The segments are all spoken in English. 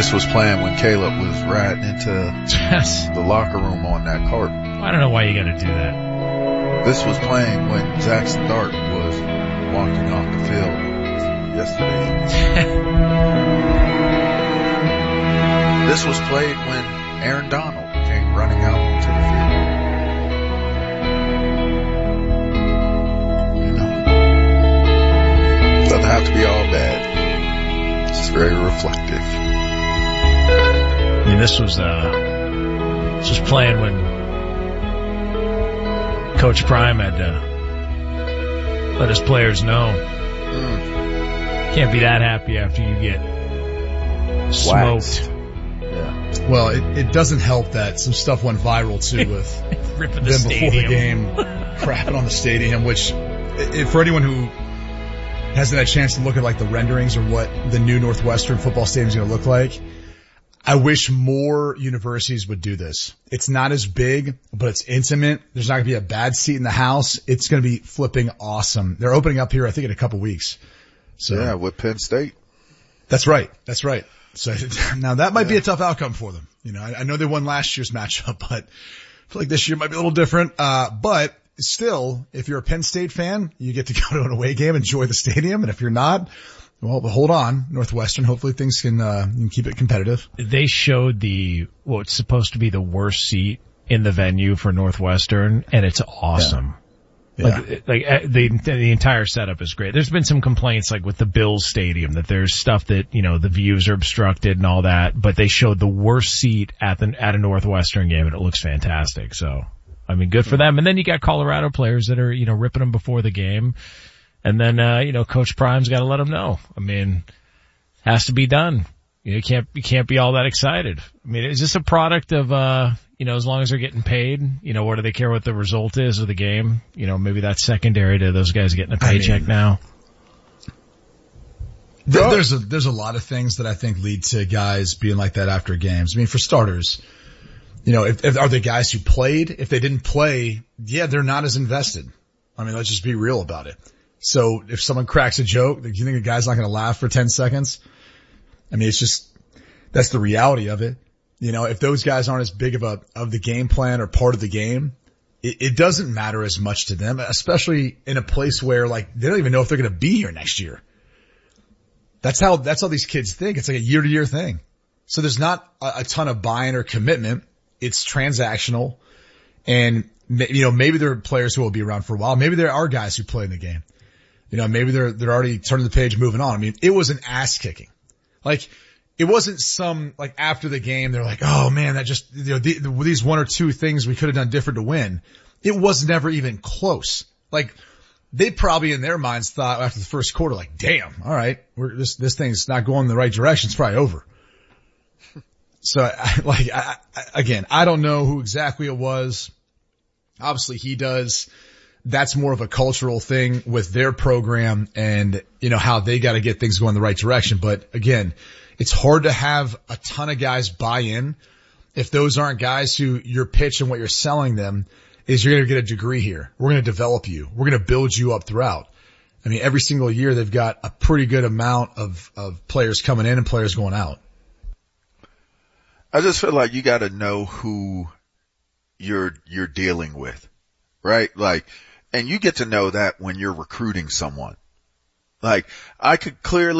This was playing when Caleb was riding into the locker room on that cart. I don't know why you gotta do that. This was playing when Jackson Dart was walking off the field yesterday. This was played when Aaron Donald came running out onto the field. You know, doesn't have to be all bad. It's just very reflective. I mean, this was playing when Coach Prime had to let his players know. Can't be that happy after you get smoked. Yeah. Well, it doesn't help that some stuff went viral too with ripping the stadium before the game, crapping on the stadium, which for anyone who hasn't had a chance to look at like the renderings or what the new Northwestern football stadium is going to look like, I wish more universities would do this. It's not as big, but it's intimate. There's not going to be a bad seat in the house. It's going to be flipping awesome. They're opening up here, I think, in a couple weeks. So yeah, with Penn State. That's right. That's right. So now that might be a tough outcome for them. You know, I know they won last year's matchup, but I feel like this year might be a little different. But still, if you're a Penn State fan, you get to go to an away game, enjoy the stadium. And if you're not, well, hold on, Northwestern. Hopefully things can keep it competitive. They showed what's supposed to be the worst seat in the venue for Northwestern, and it's awesome. Yeah. The entire setup is great. There's been some complaints like with the Bills stadium that there's stuff that, you know, the views are obstructed and all that, but they showed the worst seat at a Northwestern game, and it looks fantastic. So, I mean, good for them. And then you got Colorado players that are, you know, ripping them before the game. And then, you know, Coach Prime's got to let them know. I mean, has to be done. You can't be all that excited. I mean, is this a product of, you know, as long as they're getting paid, you know, what do they care what the result is of the game? You know, maybe that's secondary to those guys getting a paycheck now. There's a lot of things that I think lead to guys being like that after games. I mean, for starters, you know, are they guys who played? If they didn't play, yeah, they're not as invested. I mean, let's just be real about it. So if someone cracks a joke, do you think a guy's not going to laugh for 10 seconds? I mean, that's the reality of it. You know, if those guys aren't as big of the game plan or part of the game, it doesn't matter as much to them, especially in a place where like they don't even know if they're going to be here next year. That's how these kids think. It's like a year to year thing. So there's not a ton of buy-in or commitment. It's transactional. And, you know, maybe there are players who will be around for a while. Maybe there are guys who play in the game. You know, maybe they're already turning the page, moving on. I mean, it was an ass kicking. Like, it wasn't some, like, after the game, they're like, oh man, that just, you know, these one or two things we could have done different to win. It was never even close. Like, they probably in their minds thought after the first quarter, like, damn, all right, this thing's not going in the right direction. It's probably over. So, again, I don't know who exactly it was. Obviously he does. That's more of a cultural thing with their program and, you know, how they got to get things going the right direction. But again, it's hard to have a ton of guys buy in if those aren't guys who your pitch and what you're selling them is you're going to get a degree here. We're going to develop you. We're going to build you up throughout. I mean, every single year they've got a pretty good amount of players coming in and players going out. I just feel like you got to know who you're dealing with, right? Like, and you get to know that when you're recruiting someone. Like, I could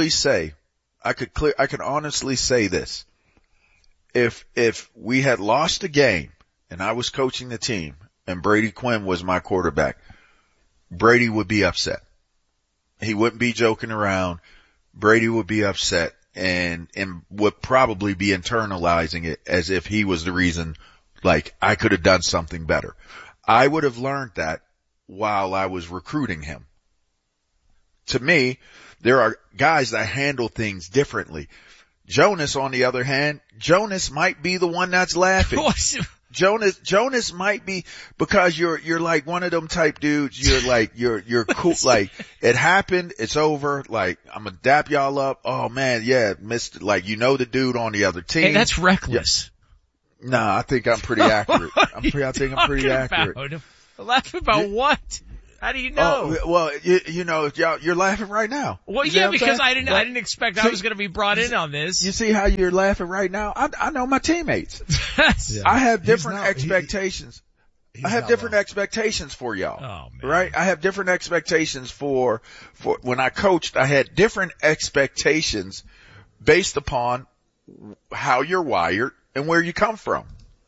honestly say this. If we had lost a game and I was coaching the team and Brady Quinn was my quarterback, Brady would be upset. He wouldn't be joking around. Brady would be upset and would probably be internalizing it as if he was the reason, like, I could have done something better. I would have learned that while I was recruiting him. To me, there are guys that handle things differently. Jonas, on the other hand, Jonas might be the one that's laughing. Jonas might be, because you're like one of them type dudes. You're cool. Like, it happened. It's over. Like, I'm gonna dap y'all up. Oh man. Yeah. Mr. Like, you know, the dude on the other team. Hey, that's reckless. Yeah. Nah, I think I'm pretty accurate. I think I'm pretty accurate. Laughing about what? How do you know? Oh, well, you know, you're laughing right now. Well, You see yeah, what I'm because saying? I didn't expect I was going to be brought in on this. You see how you're laughing right now? I know my teammates. Yeah. I have different He's not- expectations. He's I have not different wrong. expectations for y'all. Oh, man. Right? I have different expectations for when I coached, I had different expectations based upon how you're wired and where you come from.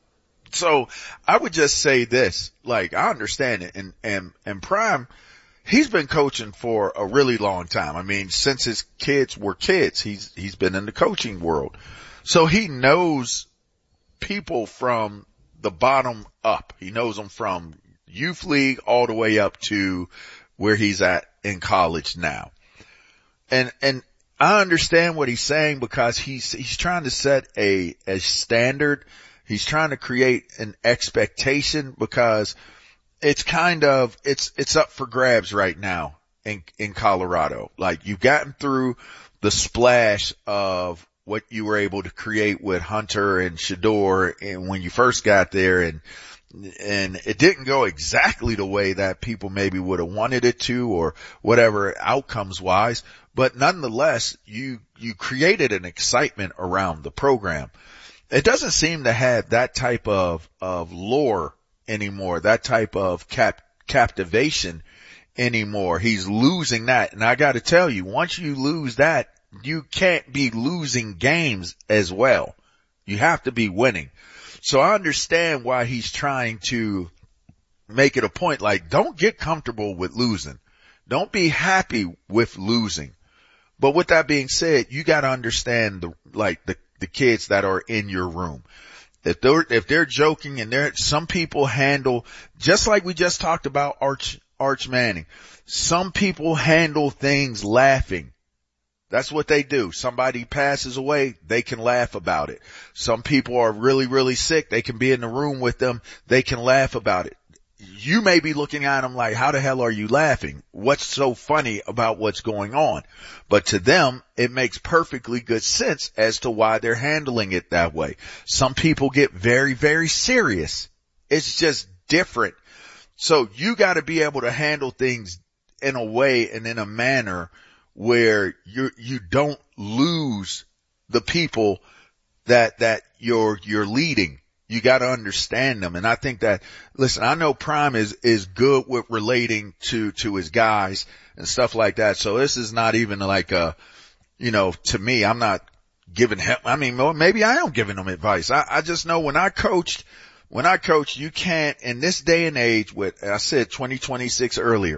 So I would just say this, like, I understand it, and Prime, he's been coaching for a really long time. I mean, since his kids were kids, he's been in the coaching world. So he knows people from the bottom up. He knows them from youth league all the way up to where he's at in college now. And I understand what he's saying because he's trying to set a standard. He's trying to create an expectation because it's kind of, it's up for grabs right now in Colorado. Like, you've gotten through the splash of what you were able to create with Hunter and Shedeur and when you first got there, and it didn't go exactly the way that people maybe would have wanted it to or whatever outcomes wise, but nonetheless, you created an excitement around the program. It doesn't seem to have that type of lore anymore, that type of captivation anymore. He's losing that. And I got to tell you, once you lose that, you can't be losing games as well. You have to be winning. So I understand why he's trying to make it a point, like, don't get comfortable with losing. Don't be happy with losing. But with that being said, you got to understand the kids that are in your room. If they're joking, and some people handle, just like we just talked about Arch Manning, some people handle things laughing. That's what they do. Somebody passes away, they can laugh about it. Some people are really, really sick. They can be in the room with them. They can laugh about it. You may be looking at them like, how the hell are you laughing? What's so funny about what's going on? But to them, it makes perfectly good sense as to why they're handling it that way. Some people get very, very serious. It's just different. So you got to be able to handle things in a way and in a manner where you don't lose the people that you're leading. You got to understand them. And I think that, listen, I know Prime is good with relating to his guys and stuff like that. So this is not even like to me, I'm not giving him, I mean, maybe I am giving him advice. I just know when I coached, you can't, in this day and age with, I said 2026 earlier,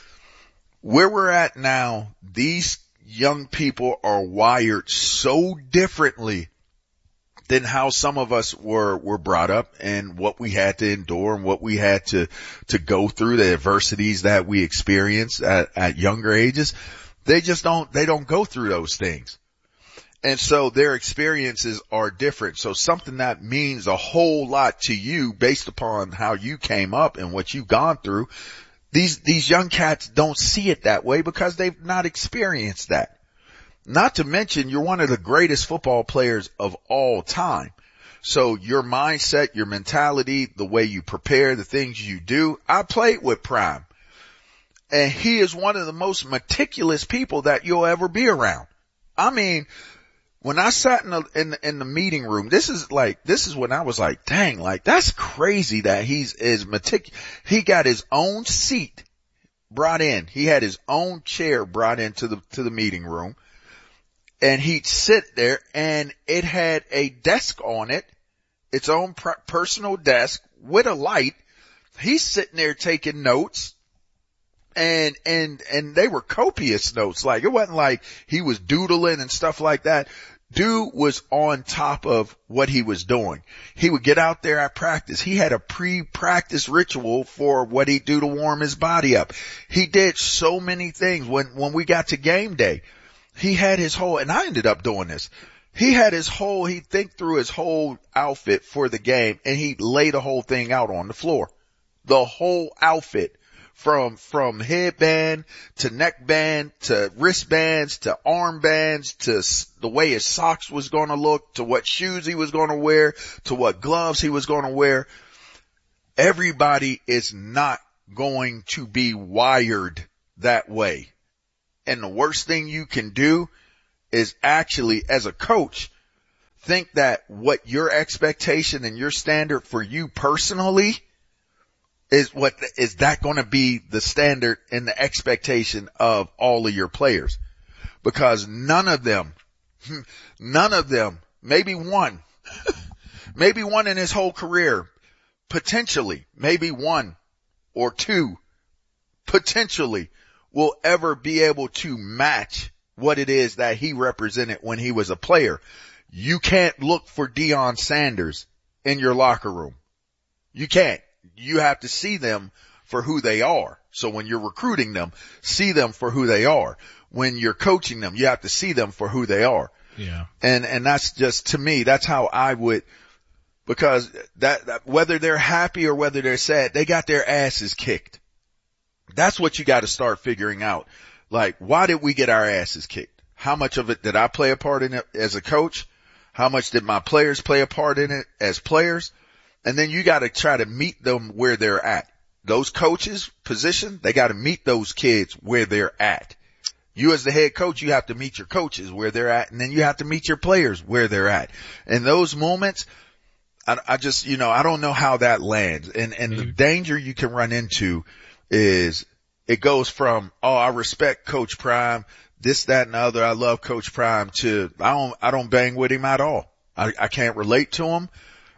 where we're at now, these young people are wired so differently than how some of us were brought up and what we had to endure and what we had to go through, the adversities that we experienced at younger ages. They don't go through those things. And so their experiences are different. So something that means a whole lot to you based upon how you came up and what you've gone through, these young cats don't see it that way because they've not experienced that. Not to mention, you're one of the greatest football players of all time. So your mindset, your mentality, the way you prepare, the things you do. I played with Prime, and he is one of the most meticulous people that you'll ever be around. I mean, when I sat in the meeting room, this is when I was like, dang, like, that's crazy that he's meticulous. He got his own seat brought in. He had his own chair brought into the meeting room, and he'd sit there, and it had a desk on it, its own personal desk with a light. He's sitting there taking notes. And they were copious notes. Like, it wasn't like he was doodling and stuff like that. Dude was on top of what he was doing. He would get out there at practice. He had a pre-practice ritual for what he'd do to warm his body up. He did so many things. When we got to game day, he had his whole, and I ended up doing this. He'd think through his whole outfit for the game, and he'd lay the whole thing out on the floor. The whole outfit. From headband to neckband to wristbands to armbands to the way his socks was going to look to what shoes he was going to wear to what gloves he was going to wear. Everybody is not going to be wired that way. And the worst thing you can do is actually, as a coach, think that what your expectation and your standard for you personally is that going to be the standard and the expectation of all of your players? Because none of them, maybe one in his whole career, potentially, maybe one or two, potentially will ever be able to match what it is that he represented when he was a player. You can't look for Deion Sanders in your locker room. You can't. You have to see them for who they are. So when you're recruiting them, see them for who they are. When you're coaching them, you have to see them for who they are. Yeah. And that's just, to me, that's how I would, because that whether they're happy or whether they're sad, they got their asses kicked. That's what you got to start figuring out. Like, why did we get our asses kicked? How much of it did I play a part in it as a coach? How much did my players play a part in it as players? And then you got to try to meet them where they're at. Those coaches position, they got to meet those kids where they're at. You as the head coach, you have to meet your coaches where they're at, and then you have to meet your players where they're at. In those moments, I just, I don't know how that lands. And the danger you can run into is it goes from, I respect Coach Prime, this, that, and the other. I love Coach Prime, to I don't bang with him at all. I can't relate to him.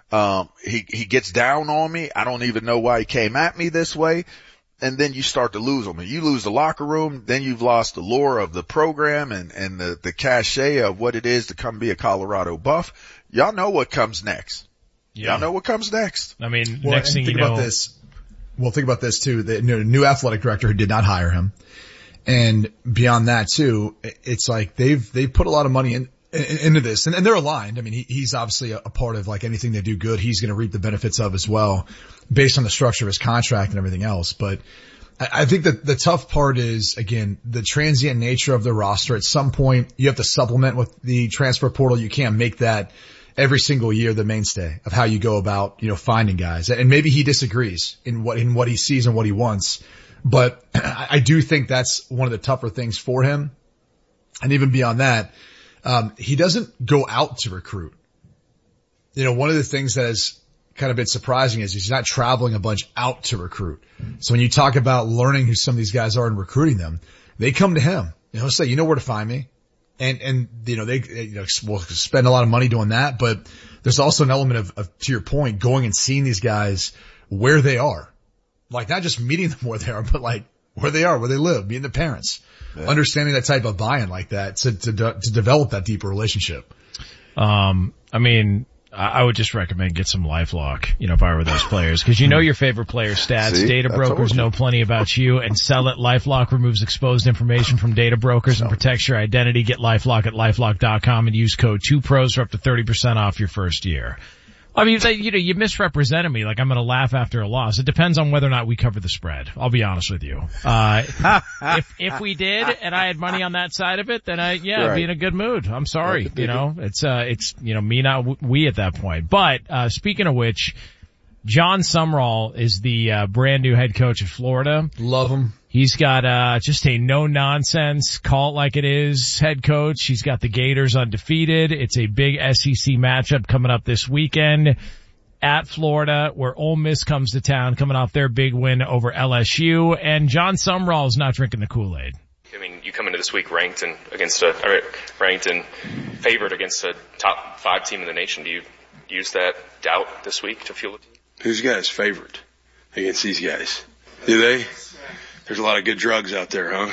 He gets down on me. I don't even know why he came at me this way. And then you start to lose them. And you lose the locker room, then you've lost the lore of the program and the cachet of what it is to come be a Colorado Buff. Y'all know what comes next. Yeah. Y'all know what comes next. I mean, next thing you know. Think about this too. The new athletic director who did not hire him. And beyond that too, it's like they've put a lot of money into this, and they're aligned. I mean, he's obviously a part of, like, anything they do good, he's going to reap the benefits of as well, based on the structure of his contract and everything else. But I think that the tough part is, again, the transient nature of the roster. At some point, you have to supplement with the transfer portal. You can't make that every single year the mainstay of how you go about, finding guys. And maybe he disagrees in what he sees and what he wants. But I do think that's one of the tougher things for him. And even beyond that, he doesn't go out to recruit. One of the things that has kind of been surprising is he's not traveling a bunch out to recruit. So when you talk about learning who some of these guys are and recruiting them, they come to him. He'll say, where to find me. And they will spend a lot of money doing that. But there's also an element of, to your point, going and seeing these guys where they are. Like, not just meeting them where they are, but like where they are, where they live, meeting the parents. Yeah. Understanding that type of buy-in like that to develop that deeper relationship. I mean, I would just recommend get some LifeLock, if I were those players, because your favorite player stats. See, data brokers know plenty about you and sell it. LifeLock removes exposed information from data brokers and protects your identity. Get LifeLock at LifeLock.com and use code 2pros for up to 30% off your first year. I mean, you misrepresented me. Like, I'm going to laugh after a loss. It depends on whether or not we cover the spread. I'll be honest with you. If we did and I had money on that side of it, then I'd be in a good mood. I'm sorry. It's me, not we at that point. But, speaking of which, John Sumrall is the, brand new head coach of Florida. Love him. He's got, just a no-nonsense, call it like it is head coach. He's got the Gators undefeated. It's a big SEC matchup coming up this weekend at Florida, where Ole Miss comes to town, coming off their big win over LSU. And John Sumrall is not drinking the Kool-Aid. I mean, you come into this week ranked and favored against a top 5 team in the nation. Do you use that doubt this week to fuel the team? Who's guys favored against these guys? Do they? There's a lot of good drugs out there, huh?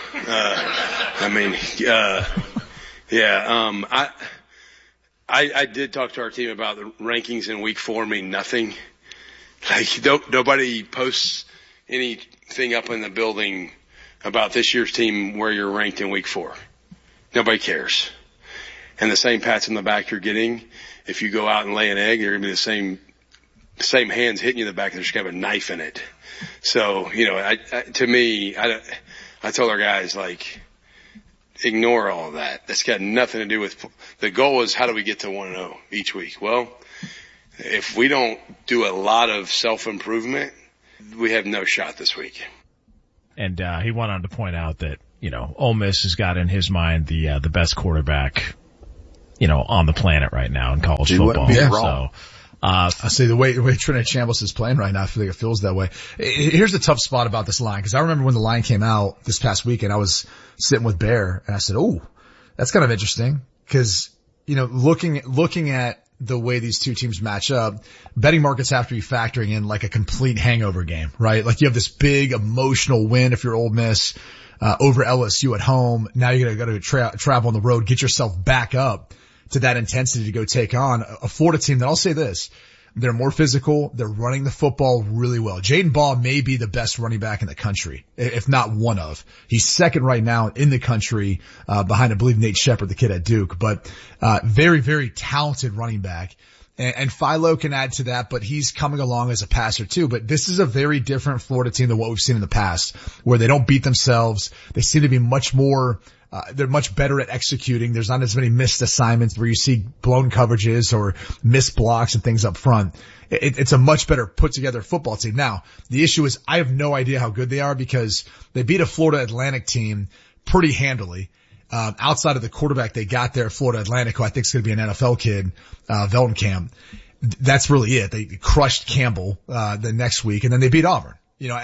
I did talk to our team about the rankings in week 4 mean nothing. Like, nobody posts anything up in the building about this year's team where you're ranked in week 4. Nobody cares. And the same pats on the back you're getting, if you go out and lay an egg, they're going to be the same hands hitting you in the back. There's going to have a knife in it. So, I tell our guys, like, ignore all of that. That's got nothing to do with, the goal is how do we get to 1-0 each week? Well, if we don't do a lot of self-improvement, we have no shot this week. And he went on to point out that, Ole Miss has got in his mind the best quarterback, on the planet right now in college football. Yeah. So, I say the way Trinidad Chambliss is playing right now, I feel like it feels that way. Here's the tough spot about this line, because I remember when the line came out this past weekend, I was sitting with Bear and I said, "Oh, that's kind of interesting," because looking at the way these two teams match up, betting markets have to be factoring in like a complete hangover game, right? Like you have this big emotional win if you're Ole Miss over LSU at home. Now you're going to go to travel on the road, get yourself back up to that intensity to go take on a Florida team that, I'll say this, they're more physical. They're running the football really well. Jaden Ball may be the best running back in the country, if not one of. He's second right now in the country, behind, I believe, Nate Shepard, the kid at Duke, but, very, very talented running back. And Philo can add to that, but he's coming along as a passer too. But this is a very different Florida team than what we've seen in the past, where they don't beat themselves. They seem to be much more, they're much better at executing. There's not as many missed assignments where you see blown coverages or missed blocks and things up front. It's a much better put together football team. Now, the issue is I have no idea how good they are, because they beat a Florida Atlantic team pretty handily. Outside of the quarterback they got there at Florida Atlantic, who I think is going to be an NFL kid, Veldenkamp. That's really it. They crushed Campbell, the next week, and then they beat Auburn.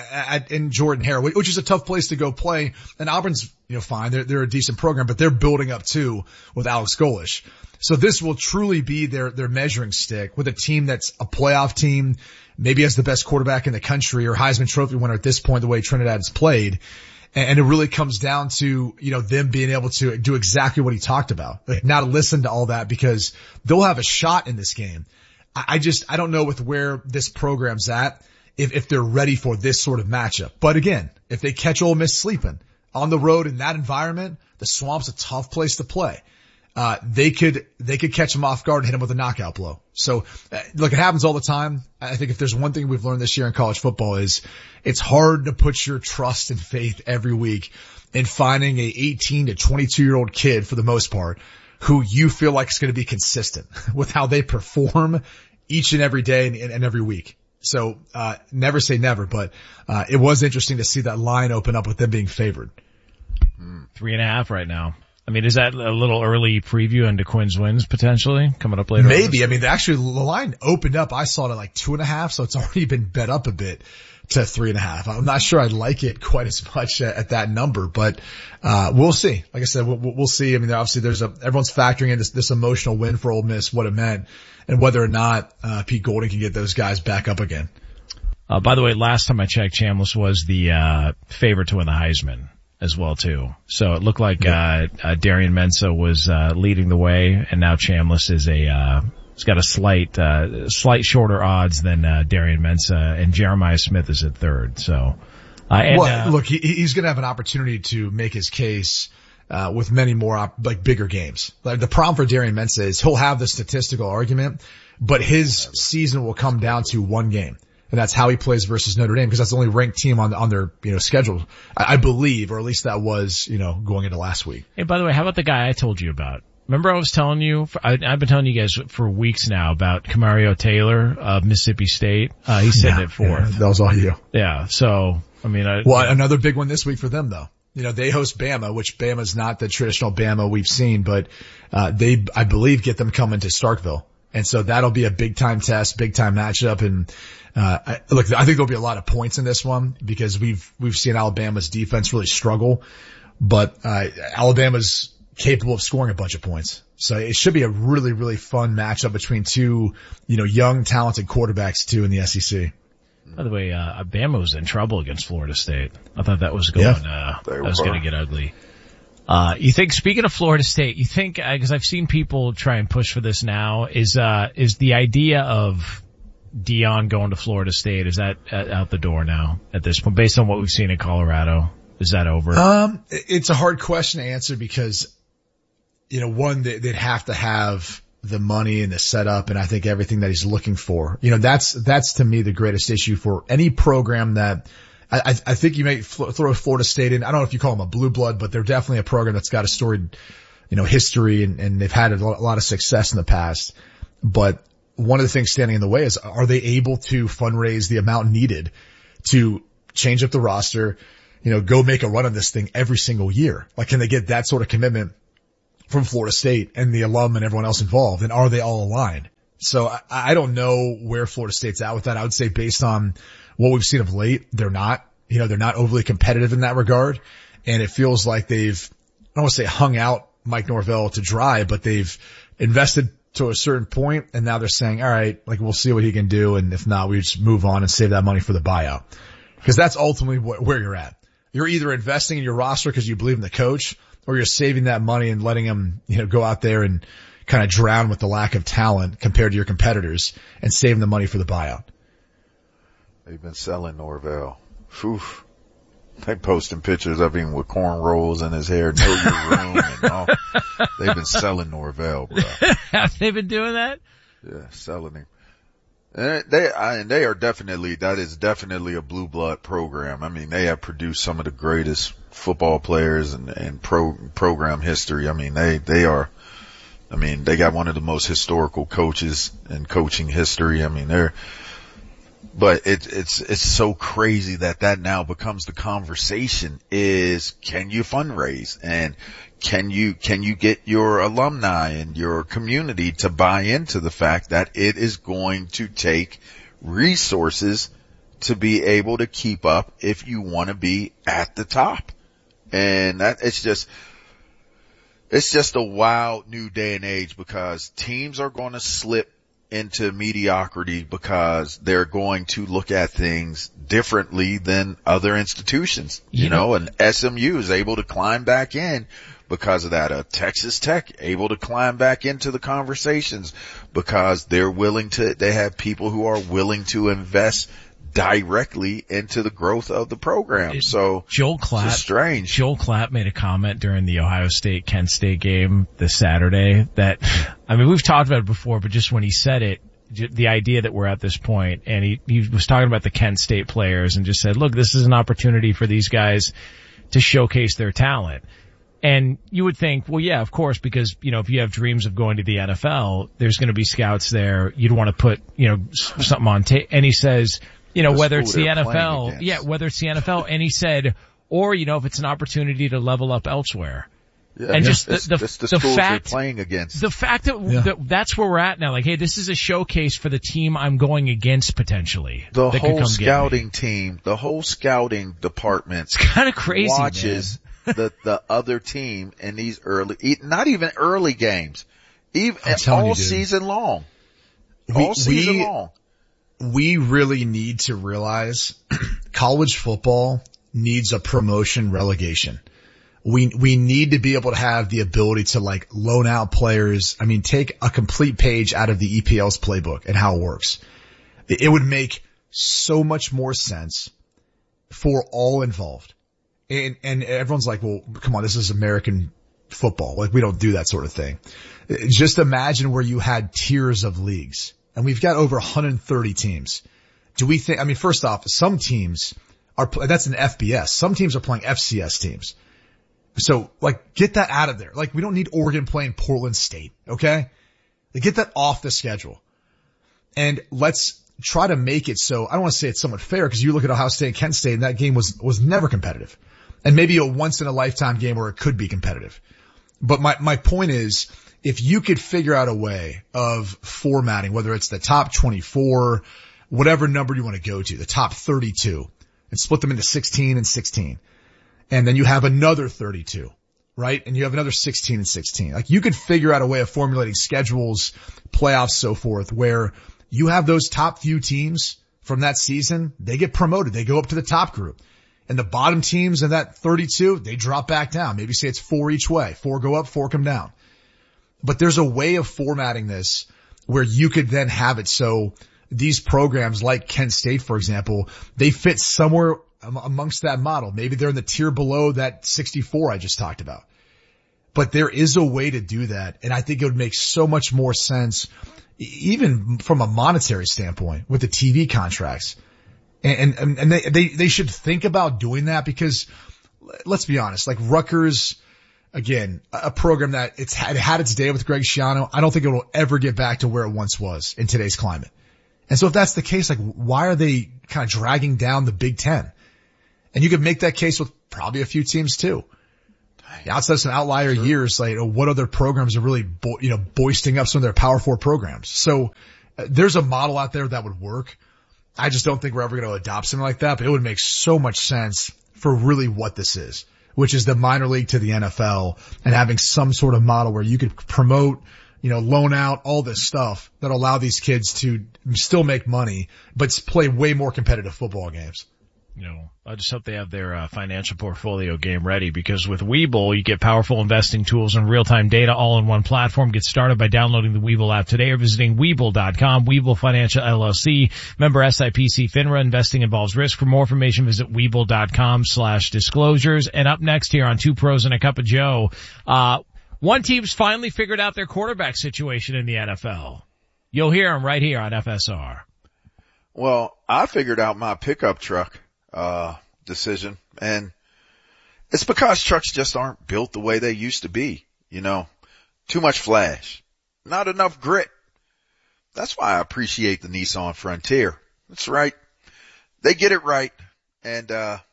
In Jordan Hare, which is a tough place to go play. And Auburn's, fine. They're a decent program, but they're building up too with Alex Golesh. So this will truly be their measuring stick with a team that's a playoff team, maybe has the best quarterback in the country or Heisman Trophy winner at this point, the way Trinidad's played. And it really comes down to, them being able to do exactly what he talked about. Like, not listen to all that, because they'll have a shot in this game. I don't know with where this program's at, if they're ready for this sort of matchup. But again, if they catch Ole Miss sleeping on the road in that environment, the Swamp's a tough place to play. They could catch them off guard and hit them with a knockout blow. So, look, it happens all the time. I think if there's one thing we've learned this year in college football is it's hard to put your trust and faith every week in finding a 18 to 22-year-old kid, for the most part, who you feel like is going to be consistent with how they perform each and every day and every week. So, never say never, but, it was interesting to see that line open up with them being favored. 3.5 right now. I mean, is that a little early preview into Quinn's wins potentially coming up later? Maybe. I mean, actually the line opened up. I saw it at like 2.5, so it's already been bet up a bit to 3.5. I'm not sure I'd like it quite as much at that number, but, we'll see. Like I said, we'll see. I mean, obviously everyone's factoring in this emotional win for Ole Miss, what it meant, and whether or not, Pete Golding can get those guys back up again. By the way, last time I checked, Chambliss was the, favorite to win the Heisman as well too. So it looked like, Darian Mensah was, leading the way, and now Chambliss is he's got a slight shorter odds than, Darian Mensah, and Jeremiah Smith is at third. So, look, he's going to have an opportunity to make his case, with many more, bigger games. Like, the problem for Darian Mensah is he'll have the statistical argument, but his season will come down to one game. And that's how he plays versus Notre Dame, because that's the only ranked team on their, schedule, I believe, or at least that was, going into last week. Hey, by the way, how about the guy I told you about? Remember I was telling you, I've been telling you guys for weeks now about Camario Taylor of Mississippi State. He's sitting at fourth. Yeah, that was all you. Yeah. So, I mean, another big one this week for them though. They host Bama, which Bama's not the traditional Bama we've seen, but, I believe, get them coming to Starkville. And so that'll be a big time test, big time matchup. And, I think there'll be a lot of points in this one, because we've seen Alabama's defense really struggle, but, Alabama's capable of scoring a bunch of points. So it should be a really, really fun matchup between two, young, talented quarterbacks too in the SEC. By the way, Bama was in trouble against Florida State. I thought that was going to get ugly. You think, speaking of Florida State, you think, cause I've seen people try and push for this now, is the idea of Deion going to Florida State, is that out the door now at this point, based on what we've seen in Colorado? Is that over? It's a hard question to answer because, one, they'd have to have the money and the setup, and I think everything that he's looking for. That's to me the greatest issue for any program that I think you may throw Florida State in. I don't know if you call them a blue blood, but they're definitely a program that's got a storied, history, and they've had a lot of success in the past. But one of the things standing in the way is, are they able to fundraise the amount needed to change up the roster, go make a run on this thing every single year? Like, can they get that sort of commitment from Florida State and the alum and everyone else involved? And are they all aligned? So I don't know where Florida State's at with that. I would say based on what we've seen of late, they're not overly competitive in that regard. And it feels like they've, I don't want to say hung out Mike Norvell to dry, but they've invested to a certain point, and now they're saying, all right, like, we'll see what he can do, and if not, we just move on and save that money for the buyout. Because that's ultimately where you're at. You're either investing in your roster because you believe in the coach, or you're saving that money and letting him, go out there and kind of drown with the lack of talent compared to your competitors and saving the money for the buyout. They've been selling Norvell. Oof. They posting pictures of him with cornrows in his hair, know your room and all. They've been selling Norvell, bro. Have they been doing that? Yeah, selling him. And they are definitely, that is definitely a blue blood program. I mean, they have produced some of the greatest football players and program history. I mean, they got one of the most historical coaches in coaching history. I mean, but it's so crazy that now becomes the conversation is, can you fundraise and can you get your alumni and your community to buy into the fact that it is going to take resources to be able to keep up if you want to be at the top. And that it's just a wild new day and age because teams are going to slip into mediocrity because they're going to look at things differently than other institutions, and SMU is able to climb back in because of that. Texas Tech able to climb back into the conversations because they have people who are willing to invest directly into the growth of the program. So Joel Klatt, it's strange. Joel Klatt made a comment during the Ohio State-Kent State game this Saturday that, I mean, we've talked about it before, but just when he said it, the idea that we're at this point, and he was talking about the Kent State players and just said, look, this is an opportunity for these guys to showcase their talent. And you would think, well, yeah, of course, because, if you have dreams of going to the NFL, there's going to be scouts there. You'd want to put, something on tape. And he says, whether it's the NFL, whether it's the NFL, and he said, or, if it's an opportunity to level up elsewhere. Yeah, and just the fact they're playing against. The fact that that's where we're at now. Like, hey, this is a showcase for the team I'm going against potentially. The whole scouting team, the whole scouting department. It's kind of crazy, watches the other team in these not even early games, even all season long. We really need to realize college football needs a promotion relegation. We need to be able to have the ability to loan out players. I mean, take a complete page out of the EPL's playbook and how it works. It would make so much more sense for all involved. And everyone's like, well, come on, this is American football. Like, we don't do that sort of thing. Just imagine where you had tiers of leagues. And we've got over 130 teams. Do we think, I mean, first off, some teams that's an FBS. Some teams are playing FCS teams. So, get that out of there. We don't need Oregon playing Portland State, okay? Get that off the schedule. And let's try to make it so, I don't want to say it's somewhat fair because you look at Ohio State and Kent State and that game was never competitive. And maybe a once in a lifetime game where it could be competitive. But my point is, if you could figure out a way of formatting, whether it's the top 24, whatever number you want to go to, the top 32, and split them into 16 and 16. And then you have another 32, right? And you have another 16 and 16. You could figure out a way of formulating schedules, playoffs, so forth, where you have those top few teams from that season, they get promoted. They go up to the top group. And the bottom teams in that 32, they drop back down. Maybe say it's 4 each way. 4 go up, 4 come down. But there's a way of formatting this where you could then have it so these programs like Kent State, for example, they fit somewhere amongst that model. Maybe they're in the tier below that 64 I just talked about. But there is a way to do that. And I think it would make so much more sense, even from a monetary standpoint with the TV contracts. And they should think about doing that because let's be honest, Rutgers, again, a program that had its day with Greg Schiano. I don't think it will ever get back to where it once was in today's climate. And so if that's the case, like, why are they kind of dragging down the Big Ten? And you could make that case with probably a few teams too. Outside of some outlier years, like, what other programs are really, boisting up some of their Power 4 programs? So there's a model out there that would work. I just don't think we're ever going to adopt something like that, but it would make so much sense for really what this is, which is the minor league to the NFL and having some sort of model where you could promote, loan out, all this stuff that allow these kids to still make money, but play way more competitive football games. I just hope they have their financial portfolio game ready, because with Webull, you get powerful investing tools and real-time data all in one platform. Get started by downloading the Webull app today or visiting Webull.com. Webull Financial LLC, member SIPC FINRA. Investing involves risk. For more information, visit Webull.com/disclosures. And up next here on Two Pros and a Cup of Joe, one team's finally figured out their quarterback situation in the NFL. You'll hear them right here on FSR. Well, I figured out my pickup truck decision, and it's because trucks just aren't built the way they used to be. Too much flash, not enough grit. That's why I appreciate the Nissan Frontier. That's right. They get it right. And,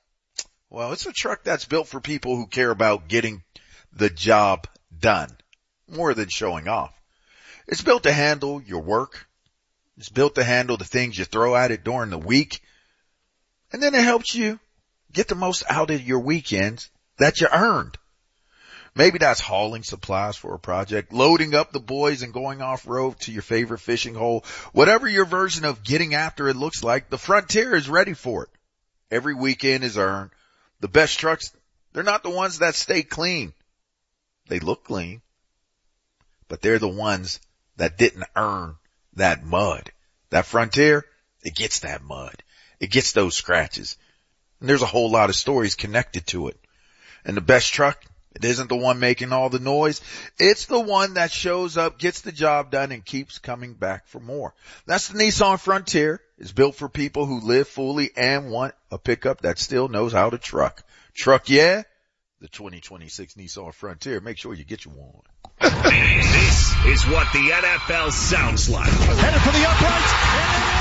it's a truck that's built for people who care about getting the job done more than showing off. It's built to handle your work. It's built to handle the things you throw at it during the week. And then it helps you get the most out of your weekends that you earned. Maybe that's hauling supplies for a project, loading up the boys and going off-road to your favorite fishing hole. Whatever your version of getting after it looks like, the Frontier is ready for it. Every weekend is earned. The best trucks, they're not the ones that stay clean. They look clean, but they're the ones that didn't earn that mud. That Frontier, it gets that mud. It gets those scratches. And there's a whole lot of stories connected to it. And the best truck, it isn't the one making all the noise. It's the one that shows up, gets the job done, and keeps coming back for more. That's the Nissan Frontier. It's built for people who live fully and want a pickup that still knows how to truck. Truck, yeah? The 2026 Nissan Frontier. Make sure you get you one. This is what the NFL sounds like. Headed for the uprights.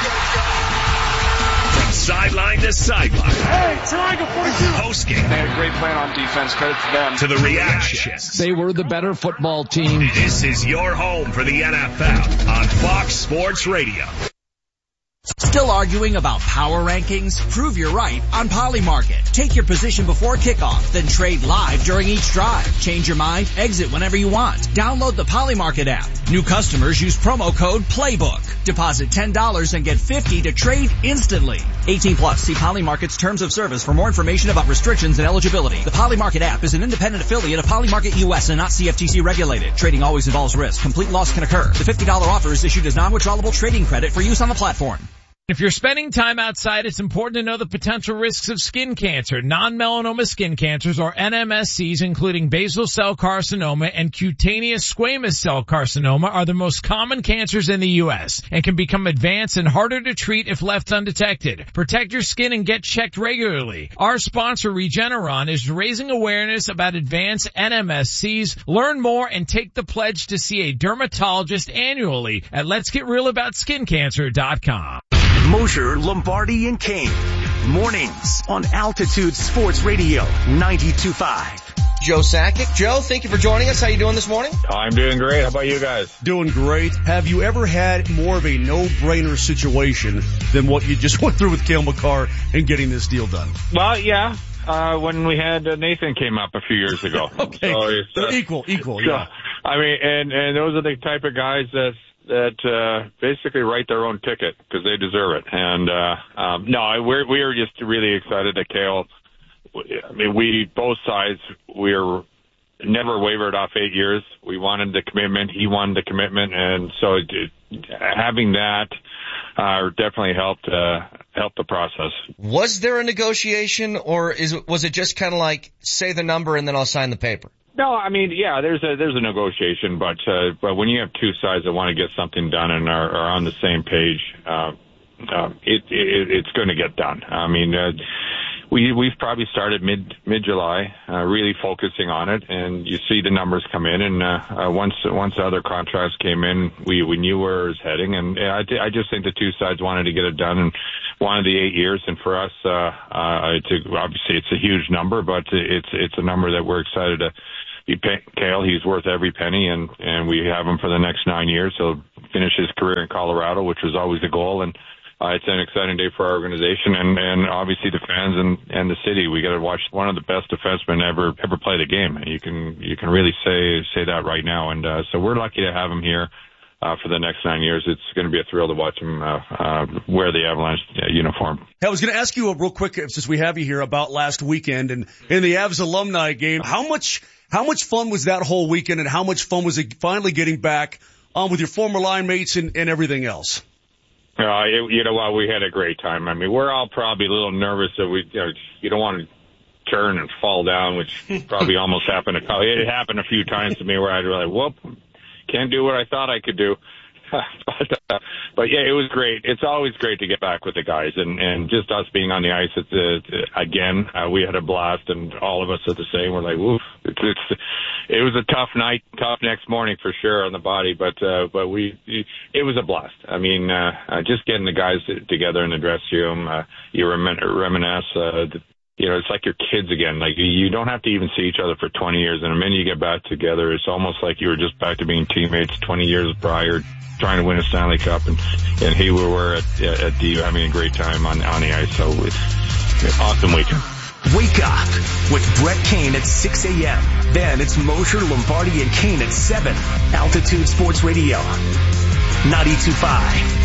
From sideline to sideline. Hey, triangle 42. Post-game. They had a great plan on defense. Credit to them. To the reactions. They were the better football team. This is your home for the NFL on Fox Sports Radio. Still arguing about power rankings? Prove you're right on Polymarket. Take your position before kickoff, then trade live during each drive. Change your mind, exit whenever you want. Download the Polymarket app. New customers use promo code PLAYBOOK. Deposit $10 and get $50 to trade instantly. 18 plus. See Polymarket's terms of service for more information about restrictions and eligibility. The Polymarket app is an independent affiliate of Polymarket US and not CFTC regulated. Trading always involves risk. Complete loss can occur. The $50 offer is issued as non-withdrawable trading credit for use on the platform. If you're spending time outside, it's important to know the potential risks of skin cancer. Non-melanoma skin cancers, or NMSCs, including basal cell carcinoma and cutaneous squamous cell carcinoma, are the most common cancers in the U.S. and can become advanced and harder to treat if left undetected. Protect your skin and get checked regularly. Our sponsor, Regeneron, is raising awareness about advanced NMSCs. Learn more and take the pledge to see a dermatologist annually at letsgetrealaboutSkinCancer.com. Mosher, Lombardi, and Kane. Mornings on Altitude Sports Radio 92.5. Joe Sakic. Joe, thank you for joining us. How you doing this morning? I'm doing great. How about you guys? Doing great. Have you ever had more of a no-brainer situation than what you just went through with Cale Makar and getting this deal done? Well, yeah. When we had Nathan came up a few years ago. Okay. So equal, yeah. I mean, and those are the type of guys that basically write their own ticket because they deserve it. And we are just really excited that Cale. I mean, both sides, we're never wavered off 8 years. We wanted the commitment. He wanted the commitment, and so having that definitely helped the process. Was there a negotiation, or was it just kind of like say the number and then I'll sign the paper? No, I mean, yeah, there's a negotiation, but when you have two sides that want to get something done and are on the same page, it's going to get done. I mean, we've probably started mid-July, really focusing on it, and you see the numbers come in, and once the other contracts came in, we knew where it was heading, and I just think the two sides wanted to get it done and wanted the 8 years, and for us, obviously it's a huge number, but it's a number that we're excited to be paying Cale. He's worth every penny, and we have him for the next 9 years. He'll finish his career in Colorado, which was always the goal, and it's an exciting day for our organization and obviously the fans and the city. We got to watch one of the best defensemen ever play the game. You can really say that right now. And so we're lucky to have him here for the next 9 years. It's going to be a thrill to watch him wear the Avalanche uniform. Hey, I was going to ask you real quick, since we have you here, about last weekend and in the Avs alumni game. How much fun was that whole weekend, and how much fun was it finally getting back with your former line mates and everything else? You know what? We had a great time. I mean, we're all probably a little nervous that you don't want to turn and fall down, which probably almost happened. It happened a few times to me where I'd be like, whoop, can't do what I thought I could do. But yeah, it was great. It's always great to get back with the guys, and just us being on the ice. Again, we had a blast, and all of us are the same. We're like, woof. It was a tough night, tough next morning for sure on the body, but it was a blast. I mean, just getting the guys together in the dressing room, you reminisce. It's like your kids again. Like, you don't have to even see each other for 20 years, and the minute you get back together, it's almost like you were just back to being teammates 20 years prior, trying to win a Stanley Cup, and here we were at DU having a great time on the ice. So it's an awesome weekend. Wake up with Brett Kane at 6 a.m. Then it's Mosher, Lombardi, and Kane at 7. Altitude Sports Radio, 92.5.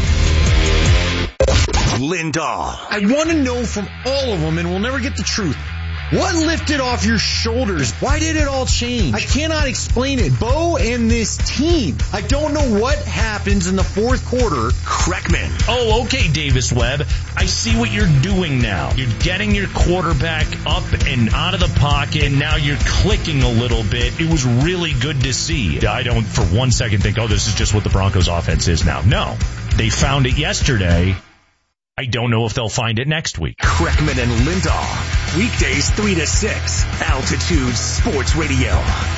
Lindahl. I want to know from all of them, and we'll never get the truth. What lifted off your shoulders? Why did it all change? I cannot explain it. Bo and this team. I don't know what happens in the fourth quarter. Kreckman. Oh, okay, Davis Webb. I see what you're doing now. You're getting your quarterback up and out of the pocket. Now you're clicking a little bit. It was really good to see. I don't for one second think, this is just what the Broncos offense is now. No, they found it yesterday. I don't know if they'll find it next week. Kreckman and Lindahl. Weekdays 3 to 6. Altitude Sports Radio.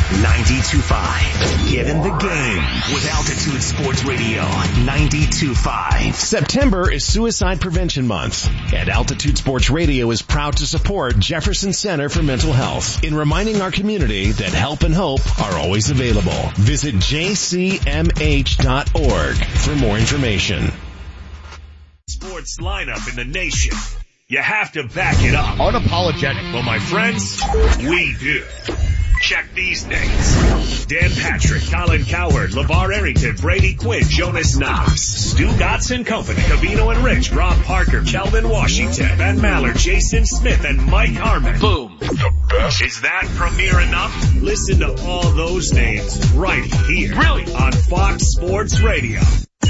92.5. Get in the game with Altitude Sports Radio. 92.5. September is Suicide Prevention Month, and Altitude Sports Radio is proud to support Jefferson Center for Mental Health in reminding our community that help and hope are always available. Visit jcmh.org for more information. Sports lineup in the nation. You have to back it up. Unapologetic. Well, my friends, we do. Check these names. Dan Patrick, Colin Cowherd, LeVar Arrington, Brady Quinn, Jonas Knox, Stu Gotts & Company, Cavino and Rich, Rob Parker, Kelvin Washington, Ben Mallard, Jason Smith, and Mike Harmon. Boom. The best. Is that premiere enough? Listen to all those names right here. Really? On Fox Sports Radio.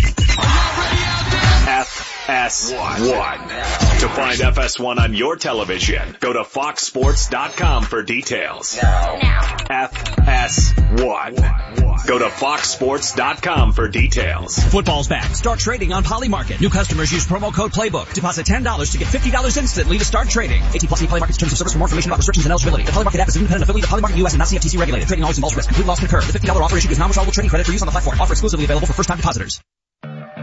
FS1. To find FS1 on your television, go to foxsports.com for details. FS1. Go to foxsports.com for details. Football's back. Start trading on Polymarket. New customers use promo code PLAYBOOK. Deposit $10 to get $50 instantly to start trading. 18+ Polymarket's terms of service. For more information about restrictions and eligibility. The Polymarket app is an independent affiliate of Polymarket US and not CFTC regulated. Trading always involves risk. Complete loss can occur. The $50 offer issued is non-withdrawable trading credit for use on the platform. Offer exclusively available for first-time depositors.